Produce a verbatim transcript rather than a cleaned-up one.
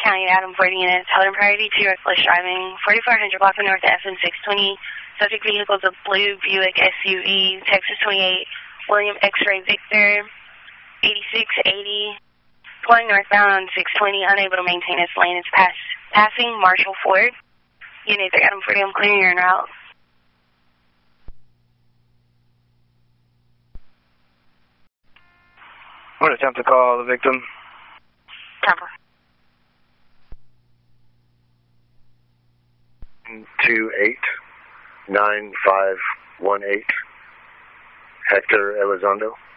County, Adam forty units, held in priority two reckless driving, forty-four hundred block of north F M six twenty, subject vehicle is a blue Buick S U V, Texas twenty-eight, William X-Ray Victor, eighty-six eighty, pulling northbound on six twenty, unable to maintain its lane. It's pass, passing Marshall Ford. Unit three, Adam forty, I'm clearing your en route. I'm going to attempt to call the victim. Temper. two eight nine five one eight, Hector Elizondo.